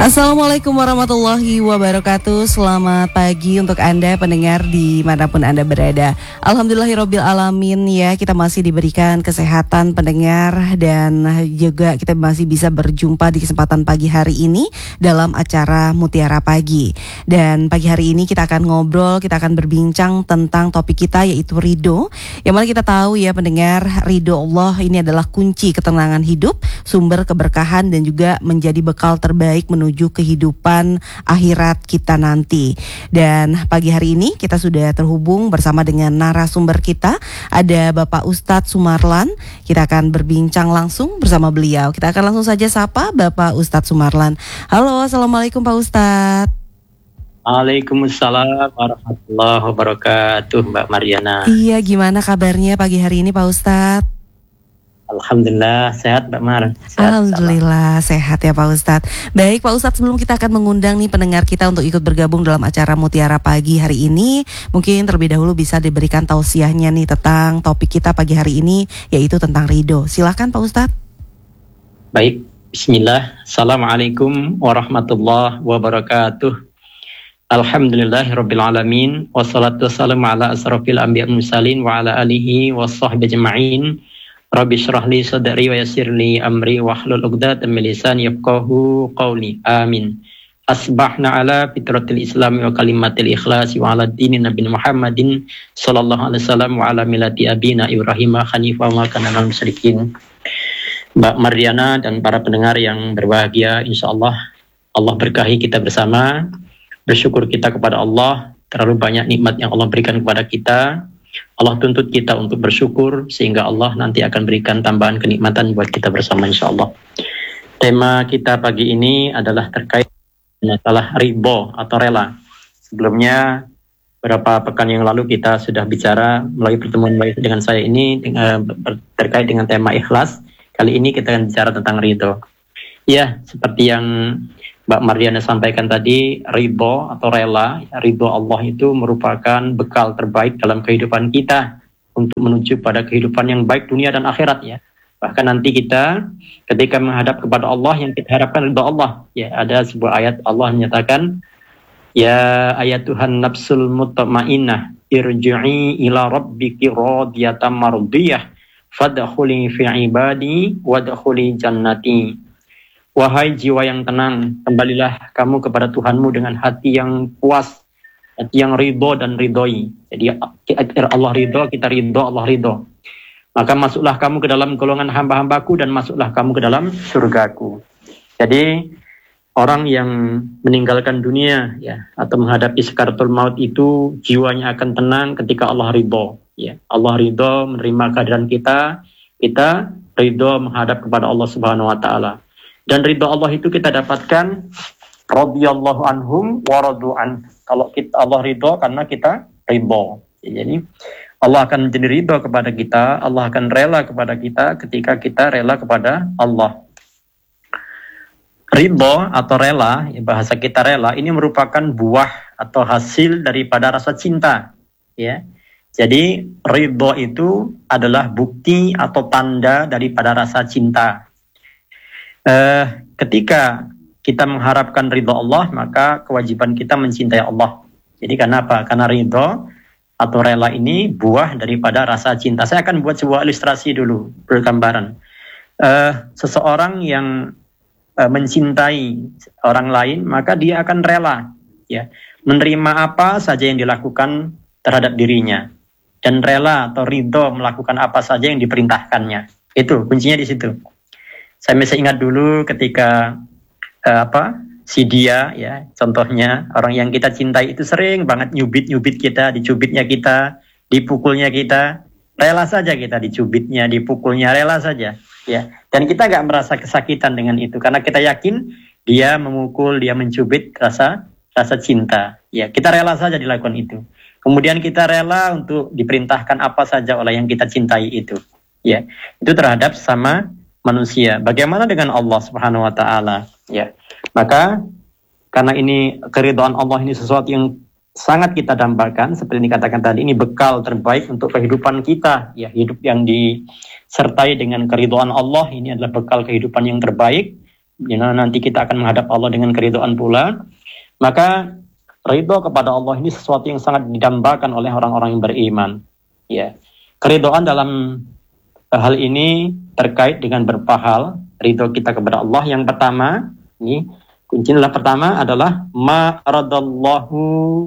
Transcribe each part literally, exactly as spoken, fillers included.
Assalamualaikum warahmatullahi wabarakatuh. Selamat pagi untuk Anda pendengar dimanapun Anda berada. Alhamdulillahirabbil alamin ya, kita masih diberikan kesehatan pendengar, dan juga kita masih bisa berjumpa di kesempatan pagi hari ini dalam acara Mutiara Pagi. Dan pagi hari ini kita akan ngobrol, kita akan berbincang tentang topik kita, yaitu ridho. Yang mana kita tahu ya pendengar, ridho Allah ini adalah kunci ketenangan hidup, sumber keberkahan, dan juga menjadi bekal terbaik menuju menuju kehidupan akhirat kita nanti. Dan pagi hari ini kita sudah terhubung bersama dengan narasumber kita, ada Bapak Ustadz Sumarlan. Kita akan berbincang langsung bersama beliau. Kita akan langsung saja sapa Bapak Ustadz Sumarlan. Halo, Assalamualaikum Pak Ustadz. Waalaikumsalam warahmatullahi wabarakatuh, Mbak Mariana. Iya, gimana kabarnya pagi hari ini Pak Ustadz? Alhamdulillah sehat Mbak Mar. Sehat, Alhamdulillah salam. Sehat ya Pak Ustadz. Baik Pak Ustadz, sebelum kita akan mengundang nih pendengar kita untuk ikut bergabung dalam acara Mutiara Pagi hari ini, mungkin terlebih dahulu bisa diberikan tausiahnya nih tentang topik kita pagi hari ini, yaitu tentang ridho. Silakan Pak Ustadz. Baik, bismillah. Assalamualaikum warahmatullahi wabarakatuh. Alhamdulillahirabbil alamin, wassalatu wassalamu ala asrofil anbiya'i wal mursalin wa ala alihi wassahbihi ajma'in. Rabbi shrah li sadri wa yassir li amri wahlul 'uqdatam min lisani yafqahu qawli. Amin. Asbahna ala fitratil Islam wa kalimatil ikhlas wa ala dini Nabi Muhammadin sallallahu alaihi wasallam wa ala millati abina Ibrahim hanifan wa kana minal musyrikin. Mbak Mariana dan para pendengar yang berbahagia, insyaallah Allah berkahi kita bersama. Bersyukur kita kepada Allah, terlalu banyak nikmat yang Allah berikan kepada kita. Allah tuntut kita untuk bersyukur, sehingga Allah nanti akan berikan tambahan kenikmatan buat kita bersama insyaallah. Tema kita pagi ini adalah terkait masalah ridho atau rela. Sebelumnya beberapa pekan yang lalu kita sudah bicara melalui pertemuan dengan saya ini terkait dengan tema ikhlas. Kali ini kita akan bicara tentang ridho. Ya, seperti yang Mbak Mariana sampaikan tadi, ridho atau rela, ridho Allah itu merupakan bekal terbaik dalam kehidupan kita untuk menuju pada kehidupan yang baik dunia dan akhirat ya. Bahkan nanti kita ketika menghadap kepada Allah, yang kita harapkan ridho Allah. Ya, ada sebuah ayat Allah menyatakan, ya ayat Tuhan nafsul mutmainnah irji'i ila rabbiki radiyatan mardiyah fadkhuli fi ibadi wadkhuli jannati. Wahai jiwa yang tenang, kembalilah kamu kepada Tuhanmu dengan hati yang puas, hati yang ridho dan ridhoi. Jadi Allah ridho, kita ridho, Allah ridho. Maka masuklah kamu ke dalam golongan hamba-hambaku dan masuklah kamu ke dalam surgaku. Jadi orang yang meninggalkan dunia ya atau menghadapi sakaratul maut itu jiwanya akan tenang ketika Allah ridho. Ya, Allah ridho menerima kehadiran kita, kita ridho menghadap kepada Allah Subhanahu Wa Taala. Dan ridho Allah itu kita dapatkan radhiyallahu anhum wa radu'an. Kalau kita Allah ridho karena kita ridho. Jadi Allah akan menjadi ridho kepada kita, Allah akan rela kepada kita ketika kita rela kepada Allah. Ridho atau rela, bahasa kita rela, ini merupakan buah atau hasil daripada rasa cinta. Ya. Jadi ridho itu adalah bukti atau tanda daripada rasa cinta. Uh, ketika kita mengharapkan ridho Allah, maka kewajiban kita mencintai Allah. Jadi karena apa? Karena ridho atau rela ini buah daripada rasa cinta. Saya akan buat sebuah ilustrasi dulu, bergambaran. Uh, seseorang yang uh, mencintai orang lain, maka dia akan rela, ya, menerima apa saja yang dilakukan terhadap dirinya, dan rela atau ridho melakukan apa saja yang diperintahkannya. Itu kuncinya di situ. Saya masih ingat dulu ketika uh, apa si dia ya, contohnya orang yang kita cintai itu sering banget nyubit-nyubit kita, dicubitnya kita, dipukulnya kita, rela saja kita dicubitnya, dipukulnya, rela saja ya. Dan kita nggak merasa kesakitan dengan itu karena kita yakin dia memukul, dia mencubit rasa rasa cinta ya. Kita rela saja dilakukan itu. Kemudian kita rela untuk diperintahkan apa saja oleh yang kita cintai itu ya. Itu terhadap sama manusia. Bagaimana dengan Allah Subhanahu Wa Taala? Ya, maka karena ini keridhaan Allah ini sesuatu yang sangat kita dambakan, seperti dikatakan tadi, ini bekal terbaik untuk kehidupan kita. Ya, hidup yang disertai dengan keridhaan Allah ini adalah bekal kehidupan yang terbaik. you know, nanti kita akan menghadap Allah dengan keridhaan pula. Maka ridho kepada Allah ini sesuatu yang sangat didambakan oleh orang-orang yang beriman. Ya, keridhaan dalam hal ini terkait dengan beberapa hal. Ridho kita kepada Allah yang pertama, ini kuncinya pertama adalah ma radallahu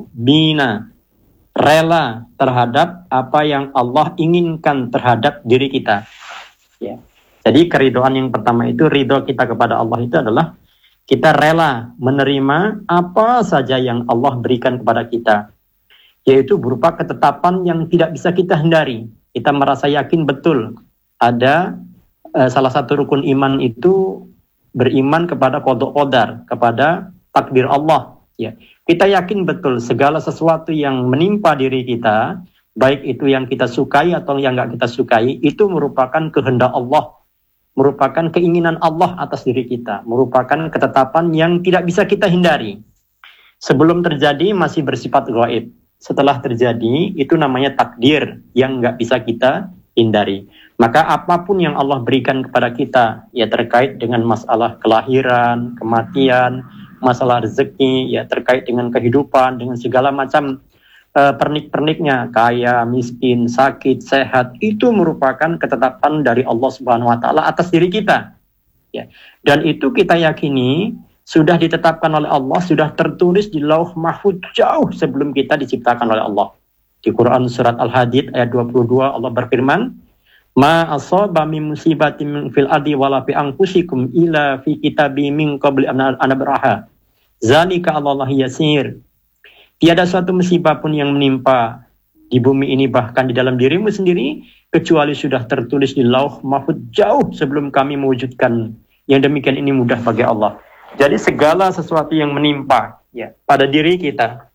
bina, rela terhadap apa yang Allah inginkan terhadap diri kita. Ya. Jadi keridhaan yang pertama itu, ridho kita kepada Allah itu adalah kita rela menerima apa saja yang Allah berikan kepada kita, yaitu berupa ketetapan yang tidak bisa kita hindari. Kita merasa yakin betul ada eh, salah satu rukun iman itu beriman kepada qada qadar, kepada takdir Allah. Ya, kita yakin betul segala sesuatu yang menimpa diri kita, baik itu yang kita sukai atau yang nggak kita sukai, itu merupakan kehendak Allah, merupakan keinginan Allah atas diri kita, merupakan ketetapan yang tidak bisa kita hindari. Sebelum terjadi masih bersifat gaib, setelah terjadi itu namanya takdir yang nggak bisa kita hindari. Maka apapun yang Allah berikan kepada kita, ya terkait dengan masalah kelahiran, kematian, masalah rezeki, ya terkait dengan kehidupan, dengan segala macam uh, pernik-perniknya, kaya, miskin, sakit, sehat, itu merupakan ketetapan dari Allah Subhanahu Wa Taala atas diri kita. Ya, dan itu kita yakini sudah ditetapkan oleh Allah, sudah tertulis di Lauh Mahfuz jauh sebelum kita diciptakan oleh Allah. Di Quran surat Al-Hadid ayat dua puluh dua Allah berfirman, ma asaba min musibatin fil ardi wala fi anfusikum illa fi kitabim min qabli an nabraha zalika 'alallahi yasir. Tiada suatu musibah pun yang menimpa di bumi ini bahkan di dalam dirimu sendiri kecuali sudah tertulis di Lauh Mahfuz jauh sebelum kami mewujudkan. Yang demikian ini mudah bagi Allah. Jadi segala sesuatu yang menimpa ya pada diri kita,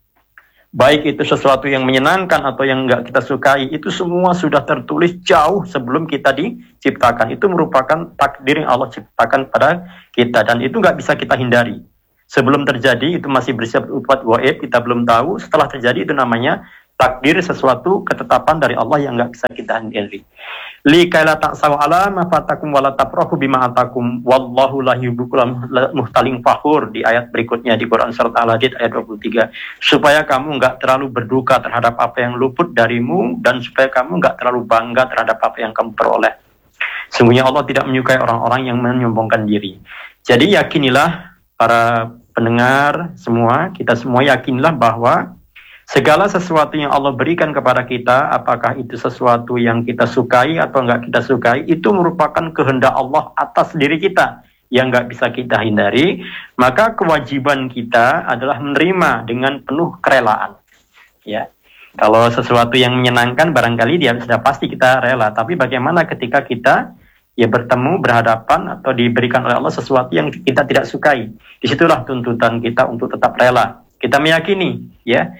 baik itu sesuatu yang menyenangkan atau yang enggak kita sukai, itu semua sudah tertulis jauh sebelum kita diciptakan. Itu merupakan takdir yang Allah ciptakan pada kita, dan itu enggak bisa kita hindari. Sebelum terjadi itu masih bersifat gaib, kita belum tahu. Setelah terjadi itu namanya takdir, sesuatu ketetapan dari Allah yang enggak bisa kita hindari. Li kaila ta'saw ala ma fatakum wa la tafrahu bima atakum wallahu la yuhibbul muhtalin fakhur, di ayat berikutnya di Quran surat Al-Hadid ayat dua puluh tiga, supaya kamu enggak terlalu berduka terhadap apa yang luput darimu dan supaya kamu enggak terlalu bangga terhadap apa yang kamu peroleh. Sungguhnya Allah tidak menyukai orang-orang yang menyombongkan diri. Jadi yakinilah para pendengar semua, kita semua yakinlah bahwa segala sesuatu yang Allah berikan kepada kita, apakah itu sesuatu yang kita sukai atau enggak kita sukai, itu merupakan kehendak Allah atas diri kita yang enggak bisa kita hindari. Maka kewajiban kita adalah menerima dengan penuh kerelaan. Ya, kalau sesuatu yang menyenangkan barangkali dia sudah pasti kita rela. Tapi bagaimana ketika kita ya bertemu, berhadapan atau diberikan oleh Allah sesuatu yang kita tidak sukai? Disitulah tuntutan kita untuk tetap rela. Kita meyakini, ya.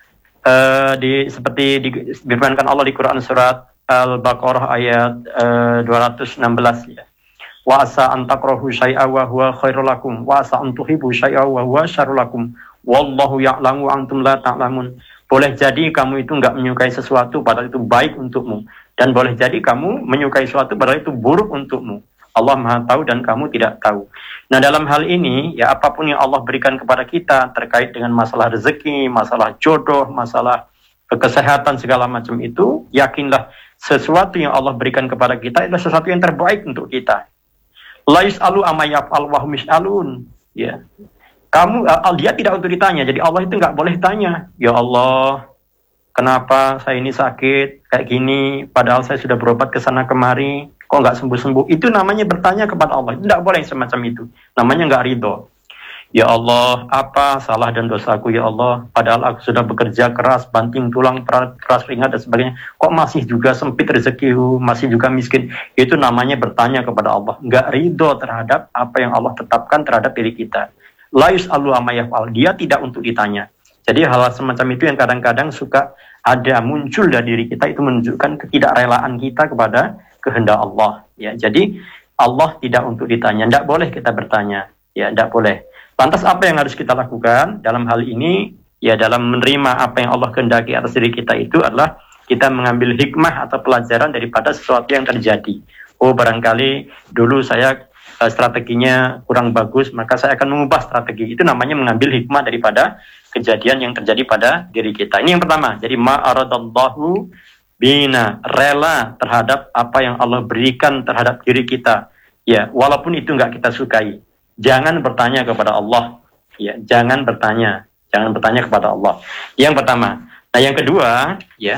Uh, di seperti difirmankan Allah di Quran surat Al-Baqarah ayat uh, dua ratus enam belas ya. Wa asa an takrahu syai'a wa huwa khairul lakum wa asa an tuhibbu syai'a wa huwa syarrul lakum wallahu ya'lamu antum la ta'lamun. Boleh jadi kamu itu enggak menyukai sesuatu padahal itu baik untukmu, dan boleh jadi kamu menyukai sesuatu padahal itu buruk untukmu. Allah Maha tahu dan kamu tidak tahu. Nah, dalam hal ini ya apapun yang Allah berikan kepada kita terkait dengan masalah rezeki, masalah jodoh, masalah kesehatan segala macam itu, yakinlah sesuatu yang Allah berikan kepada kita adalah sesuatu yang terbaik untuk kita. La yus'alu amma yaf'al wa hum yus'alun. Ya. Kamu dia tidak untuk ditanya. Jadi Allah itu enggak boleh tanya, "Ya Allah, kenapa saya ini sakit kayak gini padahal saya sudah berobat ke sana kemari, kok nggak sembuh-sembuh?" Itu namanya bertanya kepada Allah. Tidak boleh semacam itu. Namanya nggak ridho. Ya Allah, apa salah dan dosaku ya Allah? Padahal aku sudah bekerja keras, banting tulang, keras ringat dan sebagainya. Kok masih juga sempit rezekiku, masih juga miskin? Itu namanya bertanya kepada Allah. Nggak ridho terhadap apa yang Allah tetapkan terhadap diri kita. La yus'alu amma yaf'al. Dia tidak untuk ditanya. Jadi hal semacam itu yang kadang-kadang suka ada muncul dari diri kita, itu menunjukkan ketidakrelaan kita kepada kehendak Allah. Ya, jadi Allah tidak untuk ditanya, tidak boleh kita bertanya, ya, tidak boleh. Lantas apa yang harus kita lakukan dalam hal ini? Ya, dalam menerima apa yang Allah kehendaki atas diri kita itu adalah kita mengambil hikmah atau pelajaran daripada sesuatu yang terjadi. Oh, barangkali dulu saya uh, strateginya kurang bagus, maka saya akan mengubah strategi. Itu namanya mengambil hikmah daripada kejadian yang terjadi pada diri kita. Ini yang pertama. Jadi ma'aradallahu bina, rela terhadap apa yang Allah berikan terhadap diri kita. Ya, walaupun itu nggak kita sukai. Jangan bertanya kepada Allah. Ya, jangan bertanya, jangan bertanya kepada Allah. Yang pertama. Nah, yang kedua, ya,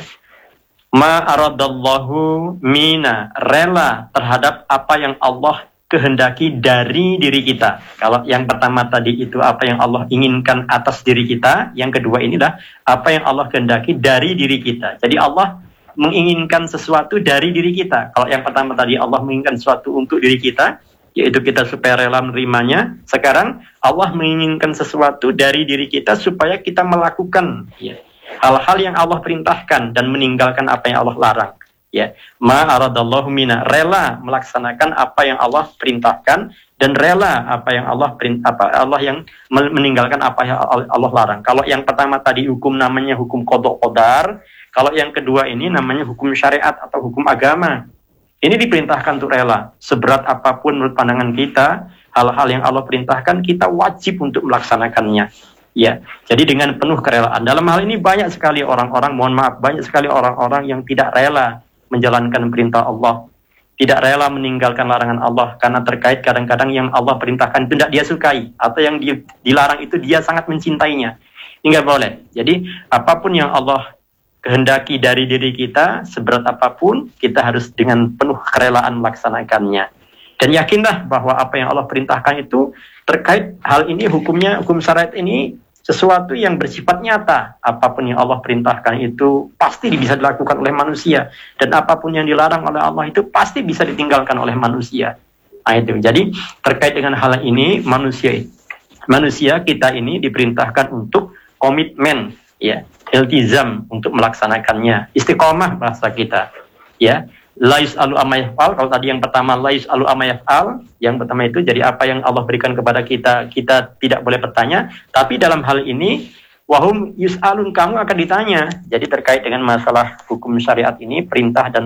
ma'aradallahu mina, rela terhadap apa yang Allah kehendaki dari diri kita. Kalau yang pertama tadi itu apa yang Allah inginkan atas diri kita, yang kedua inilah apa yang Allah kehendaki dari diri kita. Jadi Allah menginginkan sesuatu dari diri kita. Kalau yang pertama tadi Allah menginginkan sesuatu untuk diri kita, yaitu kita supaya rela menerimanya. Sekarang Allah menginginkan sesuatu dari diri kita supaya kita melakukan ya, hal-hal yang Allah perintahkan dan meninggalkan apa yang Allah larang. Ya, ma'aradallahu mina, rela melaksanakan apa yang Allah perintahkan dan rela apa yang Allah perintah, apa Allah yang meninggalkan apa yang Allah larang. Kalau yang pertama tadi hukum namanya hukum qada qadar, kalau yang kedua ini namanya hukum syariat atau hukum agama. Ini diperintahkan untuk rela. Seberat apapun menurut pandangan kita, hal-hal yang Allah perintahkan kita wajib untuk melaksanakannya. Ya, jadi dengan penuh kerelaan. Dalam hal ini banyak sekali orang-orang, mohon maaf, banyak sekali orang-orang yang tidak rela menjalankan perintah Allah, tidak rela meninggalkan larangan Allah karena terkait kadang-kadang yang Allah perintahkan itu tidak dia sukai atau yang di, dilarang itu dia sangat mencintainya. Ini nggak boleh. Jadi apapun yang Allah kehendaki dari diri kita, seberat apapun, kita harus dengan penuh kerelaan melaksanakannya. Dan yakinlah bahwa apa yang Allah perintahkan itu terkait hal ini, hukumnya, hukum syariat ini sesuatu yang bersifat nyata. Apapun yang Allah perintahkan itu pasti bisa dilakukan oleh manusia. Dan apapun yang dilarang oleh Allah itu pasti bisa ditinggalkan oleh manusia. Nah itu. Jadi terkait dengan hal ini, manusia manusia kita ini diperintahkan untuk komitmen, ya, iltizam untuk melaksanakannya. Istiqomah bahasa kita. Ya. La yus'alu amma yaf'al. Kalau tadi yang pertama la yus'alu amma yaf'al, yang pertama itu jadi apa yang Allah berikan kepada kita, kita tidak boleh bertanya. Tapi dalam hal ini wahum yus'alun, kamu akan ditanya. Jadi terkait dengan masalah hukum syariat ini, perintah dan